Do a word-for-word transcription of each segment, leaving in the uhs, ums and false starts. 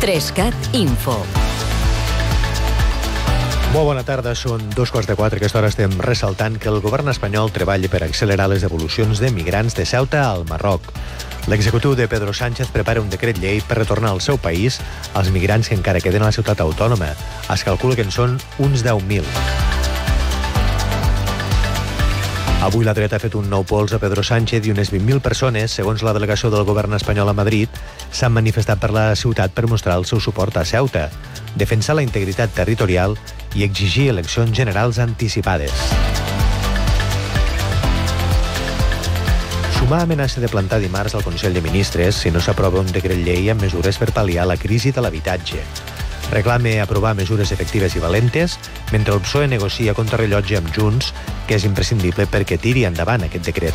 Trescat Info. Molt bona tarda, són dos quarts de quatre. A aquesta hora estem ressaltant que el govern espanyol treballa per accelerar les devolucions de migrants de Ceuta al Marroc. L'executiu de Pedro Sánchez prepara un decret llei per retornar al seu país els migrants que encara queden a la ciutat autònoma. Es calcula que en són uns deu mil. Avui la dreta ha fet un nou pols a Pedro Sánchez i unes vint mil persones, segons la delegació del govern espanyol a Madrid, s'han manifestat per la ciutat per mostrar el seu suport a Ceuta, defensar la integritat territorial i exigir eleccions generals anticipades. Sumar amenaça de plantar dimarts al Consell de Ministres si no s'aprova un decret llei amb mesures per pal·liar la crisi de l'habitatge. Reclama aprovar mesures efectives i valentes, mentre el P S O E negocia contrarellotge amb Junts, que és imprescindible perquè tiri endavant aquest decret.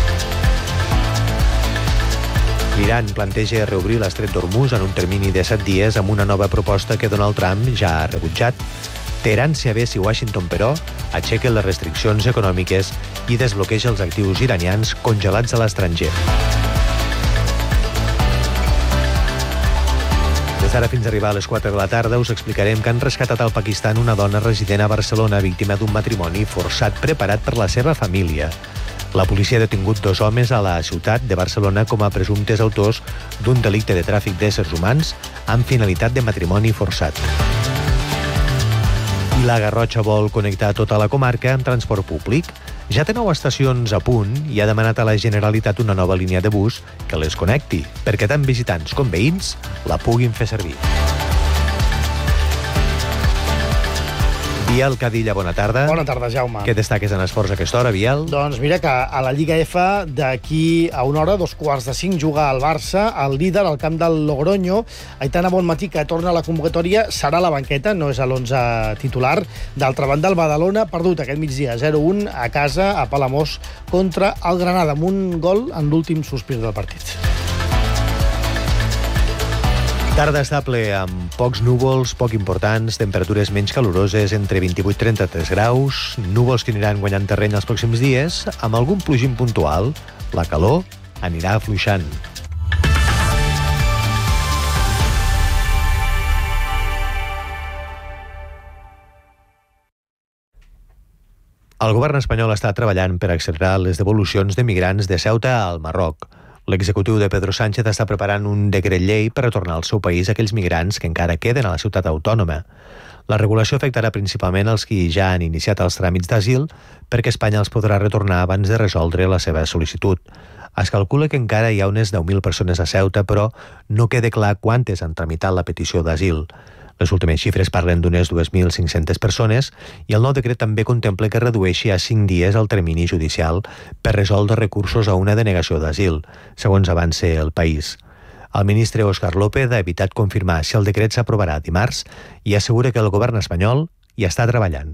L'Iran planteja reobrir l'estret d'Hormuz en un termini de set dies amb una nova proposta que Donald Trump ja ha rebutjat. Teheran, Siavés i Washington, però, aixequen les restriccions econòmiques i desbloqueja els actius iranians congelats a l'estranger. Des d'ara fins a arribar a les quatre de la tarda us explicarem que han rescatat al Pakistan una dona resident a Barcelona víctima d'un matrimoni forçat preparat per la seva família. La policia ha detingut dos homes a la ciutat de Barcelona com a presumptes autors d'un delicte de tràfic d'éssers humans amb finalitat de matrimoni forçat. I la Garrotxa vol connectar tota la comarca amb transport públic. Ja té nou estacions a punt i ha demanat a la Generalitat una nova línia de bus que les connecti, perquè tant visitants com veïns la puguin fer servir. Biel Cadilla, bona tarda. Bona tarda, Jaume. Què destaques en esports a aquesta hora, Biel? Doncs mira que a la Lliga F, d'aquí a una hora, dos quarts de cinc, juga el Barça, el líder al camp del Logroño. Aitana Bonmatí, que torna a la convocatòria, serà a la banqueta, no és a l'onze titular. D'altra banda, el Badalona, perdut aquest migdia zero a un a casa, a Palamós, contra el Granada, amb un gol en l'últim sospir del partit. Tarda estable amb pocs núvols, poc importants, temperatures menys caloroses, entre vint-i-vuit i trenta-tres graus, núvols que aniran guanyant terreny els pròxims dies, amb algun plogim puntual. La calor anirà afluixant. El govern espanyol està treballant per accelerar les devolucions de migrants de Ceuta al Marroc. L'executiu de Pedro Sánchez està preparant un decret llei per retornar al seu país aquells migrants que encara queden a la ciutat autònoma. La regulació afectarà principalment els qui ja han iniciat els tràmits d'asil, perquè Espanya els podrà retornar abans de resoldre la seva sol·licitud. Es calcula que encara hi ha unes deu mil persones a Ceuta, però no queda clar quantes han tramitat la petició d'asil. Les últimes xifres parlen d'unes dos mil cinc-centes persones i el nou decret també contempla que redueixi a cinc dies el termini judicial per resoldre recursos a una denegació d'asil, segons avança El País. El ministre Óscar López ha evitat confirmar si el decret s'aprovarà dimarts i assegura que el govern espanyol hi està treballant.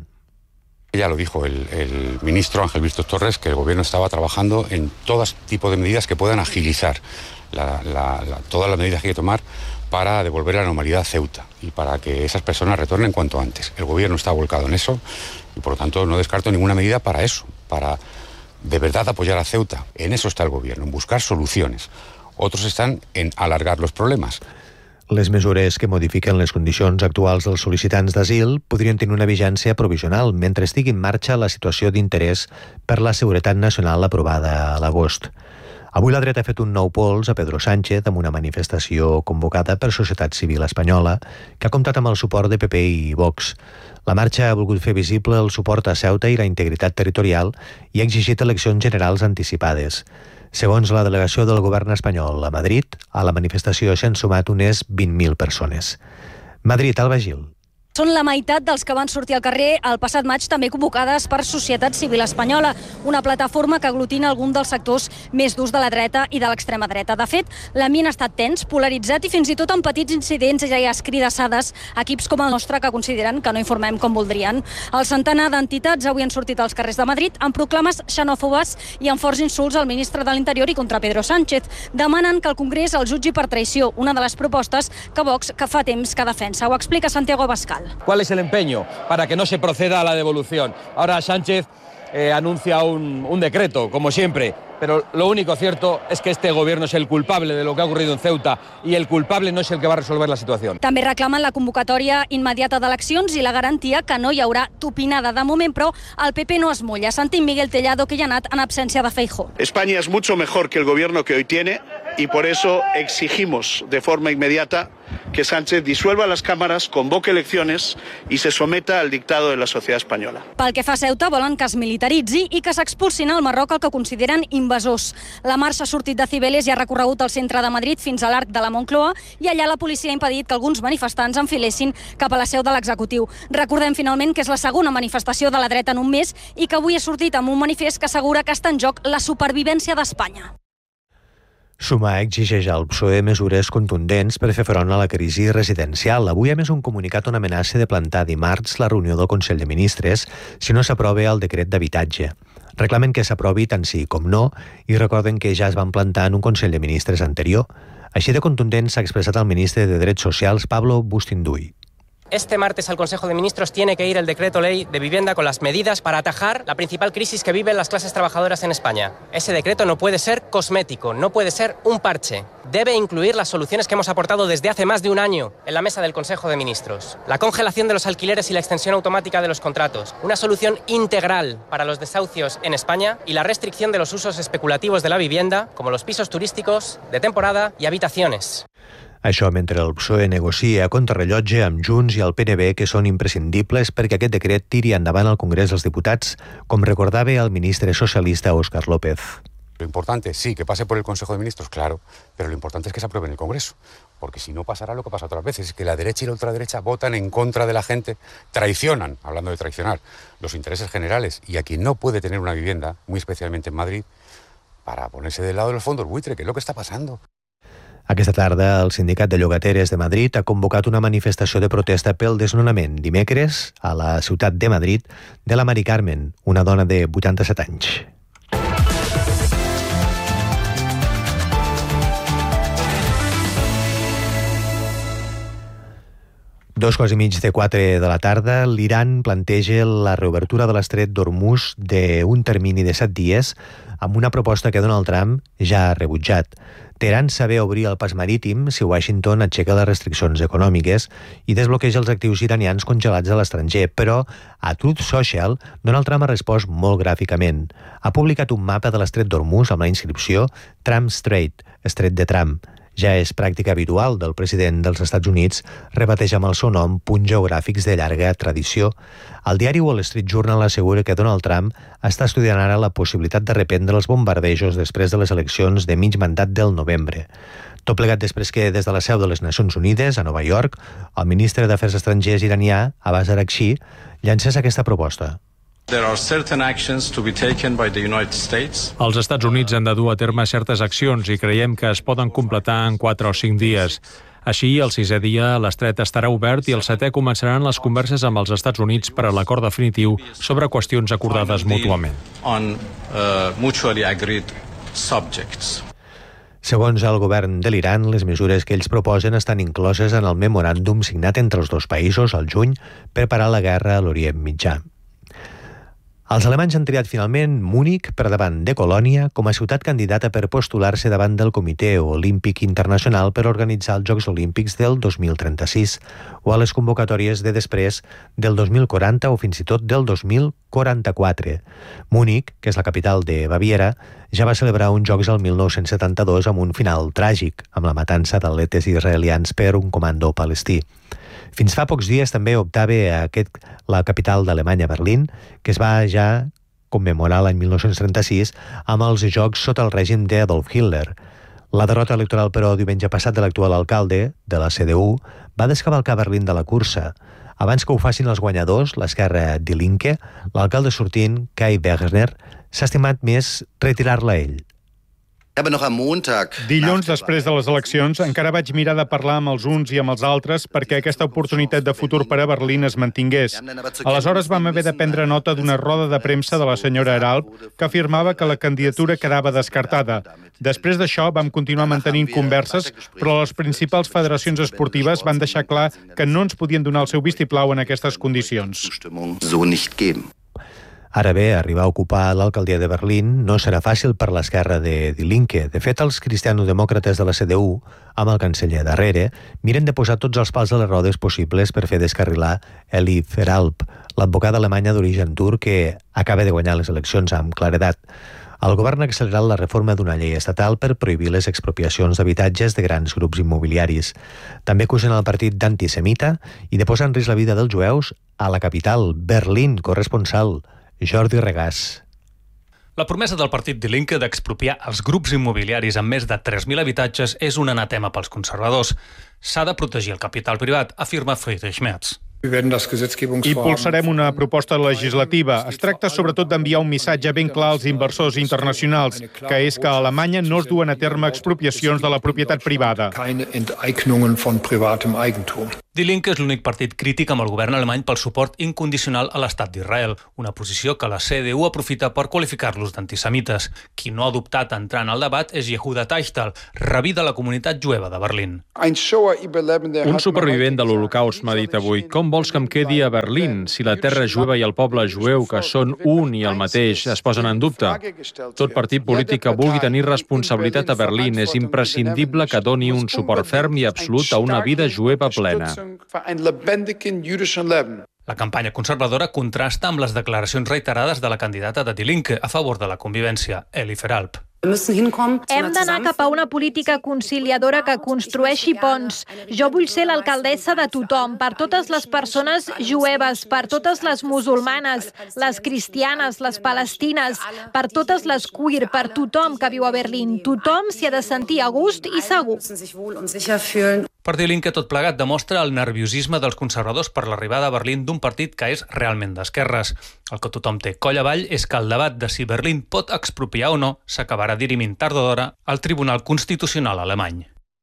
Ya lo dijo el, el ministro Ángel Víctor Torres, que el gobierno estaba trabajando en todo tipo de medidas que puedan agilizar la, la, la, todas las medidas que hay que tomar para devolver la normalidad a Ceuta y para que esas personas retornen cuanto antes. El gobierno está volcado en eso y, por lo tanto, no descarto ninguna medida para eso, para de verdad apoyar a Ceuta. En eso está el gobierno, en buscar soluciones. Otros están en alargar los problemas. Les mesures que modifiquen les condicions actuals dels sol·licitants d'asil podrien tenir una vigència provisional mentre estigui en marxa la situació d'interès per la seguretat nacional aprovada a l'agost. Avui la dreta ha fet un nou pols a Pedro Sánchez amb una manifestació convocada per Societat Civil Espanyola que ha comptat amb el suport de P P i Vox. La marxa ha volgut fer visible el suport a Ceuta i la integritat territorial i ha exigit eleccions generals anticipades. Segons la delegació del govern espanyol a Madrid, a la manifestació s'han sumat unes vint mil persones. Madrid, Alba Gil. Són la meitat dels que van sortir al carrer el passat maig, també convocades per Societat Civil Espanyola, una plataforma que aglutina algun dels sectors més durs de la dreta i de l'extrema dreta. De fet, l'ambient ha estat tens, polaritzat i fins i tot amb petits incidents i ja escridassades equips com el nostre que consideren que no informem com voldrien. El centenar d'entitats avui han sortit als carrers de Madrid amb proclames xenòfobes i amb forts insults al ministre de l'Interior i contra Pedro Sánchez. Demanen que el Congrés el jutgi per traïció, una de les propostes que Vox que fa temps que defensa. Ho explica Santiago Abascal. ¿Cuál es el empeño para que no se proceda a la devolución? Ahora Sánchez eh, anuncia un, un decreto, como siempre. Pero lo único cierto es que este gobierno es el culpable de lo que ha ocurrido en Ceuta y el culpable no es el que va a resolver la situación. També reclamen la convocatòria immediata d'eleccions i la garantia que no hi haurà tupinada. De moment, però, el P P no es molla. Sentim Miguel Tellado, que hi ha anat en absència de Feijóo. España es mucho mejor que el gobierno que hoy tiene y por eso exigimos de forma inmediata que Sánchez disuelva las cámaras, convoque elecciones y se someta al dictado de la sociedad española. Pel que fa a Ceuta, volen que es militaritzi i que s'expulsin al Marroc el que consideren invasors. La marxa ha sortit de Cibeles i ha recorregut el centre de Madrid fins a l'Arc de la Moncloa i allà la policia ha impedit que alguns manifestants enfilessin cap a la seu de l'executiu. Recordem finalment que és la segona manifestació de la dreta en un mes i que avui ha sortit amb un manifest que assegura que està en joc la supervivència d'Espanya. Sumar exigeix al P S O E mesures contundents per fer front a la crisi residencial. Avui, a més, un comunicat on amenaça de plantar dimarts la reunió del Consell de Ministres si no s'aprova el decret d'habitatge. Reclamen que s'aprovi tant sí com no i recorden que ja es van plantar en un Consell de Ministres anterior. Així de contundent s'ha expressat el ministre de Drets Socials, Pablo Bustinduy. Este martes al Consejo de Ministros tiene que ir el decreto ley de vivienda con las medidas para atajar la principal crisis que viven las clases trabajadoras en España. Ese decreto no puede ser cosmético, no puede ser un parche. Debe incluir las soluciones que hemos aportado desde hace más de un año en la mesa del Consejo de Ministros. La congelación de los alquileres y la extensión automática de los contratos. Una solución integral para los desahucios en España y la restricción de los usos especulativos de la vivienda, como los pisos turísticos, de temporada y habitaciones. Això mentre el P S O E negocia a contrarrellotge amb Junts i el P N B, que són imprescindibles perquè aquest decret tiri endavant al Congrés dels Diputats, com recordava el ministre socialista Óscar López. Lo importante, sí, que pase por el Consejo de Ministros, claro, pero lo importante es que se apruebe en el Congreso, porque si no pasará lo que pasa otras veces, es que la derecha y la ultraderecha votan en contra de la gente, traicionan, hablando de traicionar, los intereses generales, y a quien no puede tener una vivienda, muy especialmente en Madrid, para ponerse del lado de los fondos buitre, que es lo que está pasando. Aquesta tarda, el Sindicat de Llogateres de Madrid ha convocat una manifestació de protesta pel desnonament dimecres a la ciutat de Madrid de la Mari Carmen, una dona de vuitanta-set anys. Dos quarts i mig de quatre de la tarda, l'Iran planteja la reobertura de l'estret d'Hormuz d'un termini de set dies amb una proposta que Donald Trump ja ha rebutjat. Teheran saber obrir el pas marítim si Washington aixeca les restriccions econòmiques i desbloqueja els actius iranians congelats a l'estranger, però a Truth Social Donald Trump ha respost molt gràficament. Ha publicat un mapa de l'estret d'Hormuz amb la inscripció Trump Strait, estret de Trump. Ja és pràctica habitual del president dels Estats Units rebatejar amb el seu nom punts geogràfics de llarga tradició. El diari Wall Street Journal assegura que Donald Trump està estudiant ara la possibilitat de reprendre els bombardejos després de les eleccions de mig mandat del novembre. Tot plegat després que, des de la seu de les Nacions Unides, a Nova York, el ministre d'Afers Estrangers iranià, Abbas Araghchi, llancés aquesta proposta. There are certain actions to be taken by the United States. Els Estats Units han de dur a terme certes accions i creiem que es poden completar en quatre o cinc dies. Així, el sisè dia, l'estret estarà obert i el setè començaran les converses amb els Estats Units per a l'acord definitiu sobre qüestions acordades mútuament. On uh, mutually agreed subjects. Segons el govern de l'Iran, les mesures que ells proposen estan incloses en el memoràndum signat entre els dos països al juny per parar la guerra a l'Orient Mitjà. Els alemanys han triat finalment Múnich per davant de Colònia com a ciutat candidata per postular-se davant del Comitè Olímpic Internacional per organitzar els Jocs Olímpics del dos mil trenta-sis o a les convocatòries de després del dos mil quaranta o fins i tot del dos mil quaranta-quatre. Múnich, que és la capital de Baviera, ja va celebrar uns Jocs el mil nou-cents setanta-dos amb un final tràgic, amb la matança d'atletes israelians per un comando palestí. Fins fa pocs dies també optava a aquest, la capital d'Alemanya, Berlín, que es va ja commemorar l'any mil nou-cents trenta-sis amb els Jocs sota el règim d'Adolf Hitler. La derrota electoral, però, diumenge passat de l'actual alcalde de la C D U va descavalcar Berlín de la cursa. Abans que ho facin els guanyadors, l'esquerra Die Linke, l'alcalde sortint, Kai Wegner, s'ha estimat més retirar-la ell. Dilluns, després de les eleccions, encara vaig mirar de parlar amb els uns i amb els altres perquè aquesta oportunitat de futur per a Berlín es mantingués. Aleshores vam haver de prendre nota d'una roda de premsa de la senyora Eralp que afirmava que la candidatura quedava descartada. Després d'això vam continuar mantenint converses, però les principals federacions esportives van deixar clar que no ens podien donar el seu vistiplau en aquestes condicions. Ara bé, arribar a ocupar l'alcaldia de Berlín no serà fàcil per l'esquerra de Die Linke. De fet, els cristianodemòcrates de la C D U, amb el canceller darrere, miren de posar tots els pals a les rodes possibles per fer descarrilar Eli Feralp, l'advocada alemanya d'origen turc que acaba de guanyar les eleccions amb claredat. El govern ha accelerat la reforma d'una llei estatal per prohibir les expropiacions d'habitatges de grans grups immobiliaris. També acusen el partit d'antisemita i de posar en risc la vida dels jueus a la capital, Berlín. Corresponsal Jordi Regàs. La promesa del partit Die Linke d'expropiar els grups immobiliaris amb més de tres mil habitatges és un anatema pels conservadors. S'ha de protegir el capital privat, afirma Friedrich Merz. Impulsarem una proposta legislativa. Es tracta sobretot d'enviar un missatge ben clar als inversors internacionals, que és que a Alemanya no es duen a terme expropiacions de la propietat privada. Die Linke és l'únic partit crític amb el govern alemany pel suport incondicional a l'estat d'Israel, una posició que la C D U aprofita per qualificar-los d'antisemites. Qui no ha dubtat a entrar en el debat és Yehuda Teichtal, rabí de la comunitat jueva de Berlín. Un supervivent de l'Holocaust m'ha dit avui: com vols que em quedi a Berlín si la terra jueva i el poble jueu, que són un i el mateix, es posen en dubte? Tot partit polític que vulgui tenir responsabilitat a Berlín és imprescindible que doni un suport ferm i absolut a una vida jueva plena. La campanya conservadora contrasta amb les declaracions reiterades de la candidata de Die Linke a favor de la convivència, Eli Feralp. Hem d'anar cap a una política conciliadora que construeixi ponts. Jo vull ser l'alcaldessa de tothom, per totes les persones jueves, per totes les musulmanes, les cristianes, les palestines, per totes les queer, per tothom que viu a Berlín. Tothom s'hi ha de sentir a gust i segur. Per Die Linke, tot plegat demostra el nerviosisme dels conservadors per l'arribada a Berlín d'un partit que és realment d'esquerres. El que tothom té coll avall és que el debat de si Berlín pot expropiar o no s'acabarà dirimint tard o d'hora al Tribunal Constitucional alemany.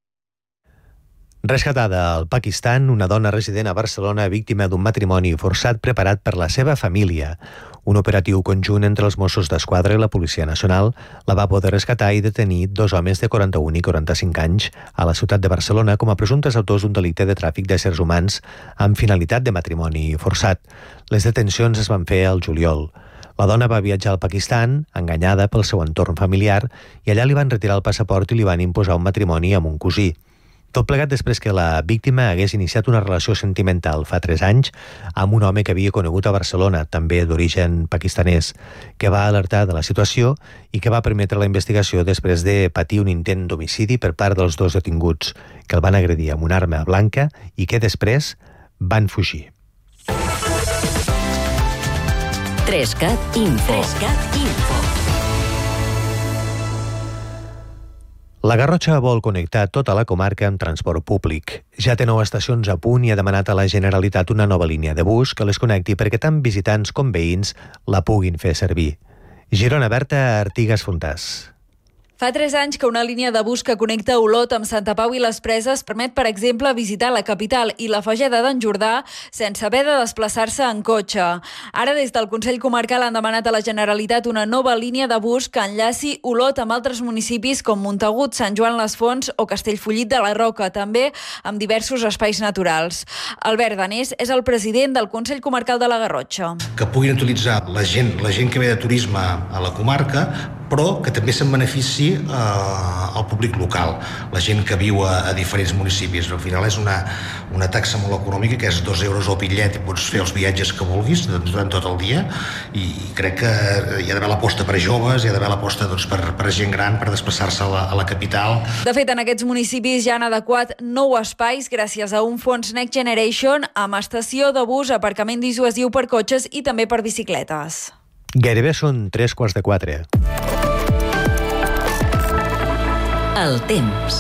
Rescatada al Pakistan, una dona resident a Barcelona víctima d'un matrimoni forçat preparat per la seva família. Un operatiu conjunt entre els Mossos d'Esquadra i la Policia Nacional la va poder rescatar i detenir dos homes de quaranta-un i quaranta-cinc anys a la ciutat de Barcelona com a presumptes autors d'un delicte de tràfic d'éssers humans amb finalitat de matrimoni forçat. Les detencions es van fer al juliol. La dona va viatjar al Pakistan, enganyada pel seu entorn familiar, i allà li van retirar el passaport i li van imposar un matrimoni amb un cosí. Tot plegat després que la víctima hagués iniciat una relació sentimental fa tres anys amb un home que havia conegut a Barcelona, també d'origen pakistanès, que va alertar de la situació i que va permetre la investigació després de patir un intent d'homicidi per part dels dos detinguts, que el van agredir amb una arma blanca i que després van fugir. Trescat Info. Trescat Info. La Garrotxa vol connectar tota la comarca amb transport públic. Ja té nou estacions a punt i ha demanat a la Generalitat una nova línia de bus que les connecti perquè tant visitants com veïns la puguin fer servir. Girona Berta, Artigas Fontàs. Fa tres anys que una línia de bus que connecta Olot amb Santa Pau i les Preses permet, per exemple, visitar la capital i la Fageda d'en Jordà sense haver de desplaçar-se en cotxe. Ara, des del Consell Comarcal han demanat a la Generalitat una nova línia de bus que enllaci Olot amb altres municipis com Montagut, Sant Joan les Fonts o Castellfollit de la Roca, també amb diversos espais naturals. Albert Danés és el president del Consell Comarcal de la Garrotxa. Que puguin utilitzar la gent, la gent que ve de turisme a la comarca, però que també se'n benefici eh, al públic local, la gent que viu a, a diferents municipis. Al final és una, una taxa molt econòmica, que és dos euros al bitllet i pots fer els viatges que vulguis durant tot el dia, i, i crec que hi ha d'haver l'aposta per a joves, hi ha d'haver l'aposta doncs, per, per a gent gran, per desplaçar-se a, la, a la capital. De fet, en aquests municipis ja han adequat nou espais gràcies a un fons Next Generation amb estació de bus, aparcament dissuasiu per cotxes i també per bicicletes. Gairebé són tres quarts de quatre. El temps.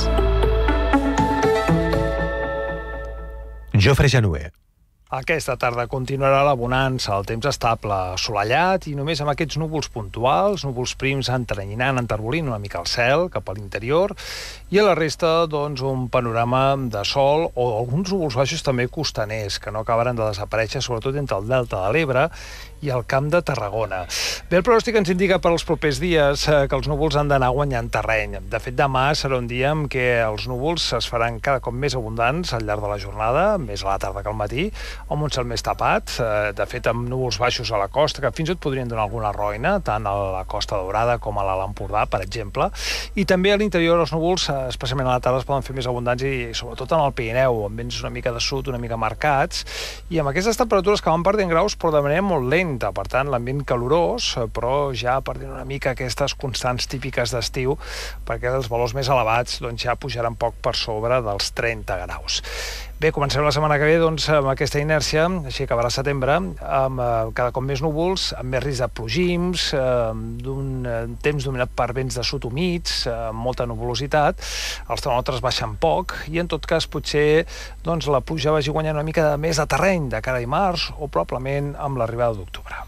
Jofre Januer. Aquesta tarda continuarà la bonança, el temps estable, assolellat i només amb aquests núvols puntuals, núvols prims entrenyinant, enterbolint una mica el cel cap a l'interior, i a la resta, doncs, un panorama de sol o alguns núvols baixos també costaners, que no acabaran de desaparèixer, sobretot entre el delta de l'Ebre i al Camp de Tarragona. Bé, el pronòstic ens indica per als propers dies eh, que els núvols han d'anar guanyant terreny. De fet, demà serà un dia en què els núvols es faran cada cop més abundants al llarg de la jornada, més a la tarda que al matí, amb un cel més tapat, eh, de fet amb núvols baixos a la costa, que fins i tot podrien donar alguna roina, tant a la Costa Daurada com a l'Alt Empordà, per exemple, i també a l'interior els núvols, especialment a la tarda, es poden fer més abundants i sobretot en el Pirineu, amb vents una mica de sud, una mica marcats, i amb aquestes temperatures que van perdent graus però de manera molt lenta, per tant l'ambient calorós, però ja perdent una mica aquestes constants típiques d'estiu, perquè els valors més elevats doncs, ja pujaran poc per sobre dels trenta graus. Bé, comencem la setmana que ve doncs, amb aquesta inèrcia, així acabarà setembre, amb eh, cada cop més núvols, amb més risc de plogims, eh, d'un eh, temps dominat per vents de sud humits, eh, amb molta nuvolositat, els termòmetres baixen poc i en tot cas potser doncs, la pluja vagi guanyant una mica més de terreny de cara a dimarts o probablement amb l'arribada d'octubre.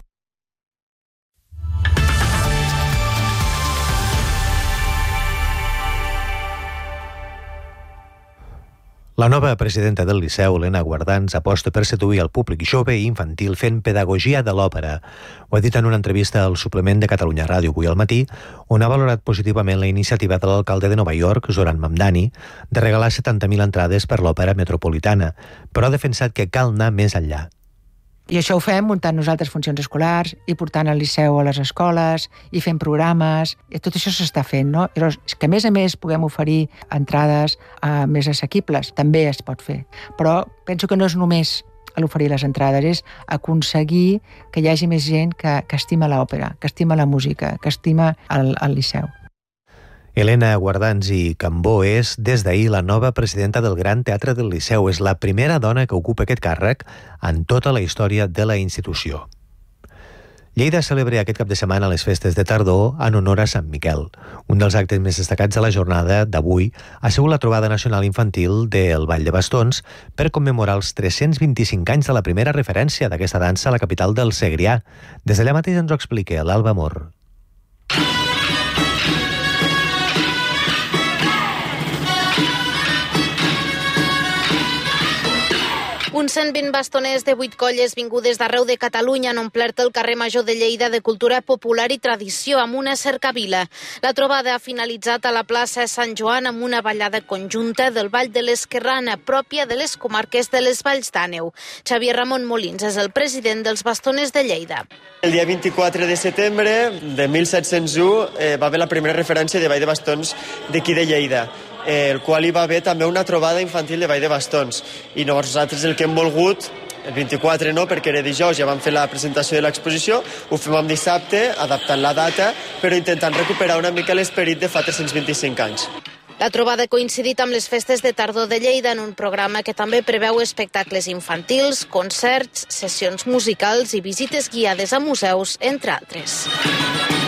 La nova presidenta del Liceu, Helena Guardans, aposta per seduir el públic jove i infantil fent pedagogia de l'òpera. Ho ha dit en una entrevista al suplement de Catalunya Ràdio avui al matí, on ha valorat positivament la iniciativa de l'alcalde de Nova York, Zoran Mamdani, de regalar setanta mil entrades per l'òpera metropolitana, però ha defensat que cal anar més enllà. I això ho fem muntant nosaltres funcions escolars i portant el Liceu a les escoles i fent programes. I tot això s'està fent, no? Però que a més a més puguem oferir entrades uh, més assequibles, també es pot fer. Però penso que no és només l'oferir les entrades, és aconseguir que hi hagi més gent que, que estima l'òpera, que estima la música, que estima el, el Liceu. Helena Guardans i Cambó és, des d'ahir, la nova presidenta del Gran Teatre del Liceu. És la primera dona que ocupa aquest càrrec en tota la història de la institució. Lleida celebra aquest cap de setmana les festes de tardor en honor a Sant Miquel. Un dels actes més destacats de la jornada d'avui ha sigut la trobada nacional infantil del Ball de Bastons per commemorar els tres-cents vint-i-cinc anys de la primera referència d'aquesta dansa a la capital del Segrià. Des d'allà mateix ens ho explica l'Alba Mor. Uns cent vint bastoners de vuit colles vingudes d'arreu de Catalunya han omplert el carrer Major de Lleida de cultura popular i tradició amb una cercavila. La trobada ha finalitzat a la plaça Sant Joan amb una ballada conjunta del Ball de l'Esquerrana, pròpia de les comarques de les Valls d'Àneu. Xavier Ramon Molins és el president dels bastoners de Lleida. El dia vint-i-quatre de setembre de mil set-cents u eh, va haver la primera referència de Ball de Bastons d'aquí de Lleida, eh, el qual hi va haver també una trobada infantil de Ball de Bastons. I llavors nosaltres el que hem volgut, el vint-i-quatre no, perquè era dijous, ja vam fer la presentació de l'exposició, ho fem amb dissabte, adaptant la data, però intentant recuperar una mica l'esperit de fa tres-cents vint-i-cinc anys. La trobada ha coincidit amb les festes de tardor de Lleida en un programa que també preveu espectacles infantils, concerts, sessions musicals i visites guiades a museus, entre altres.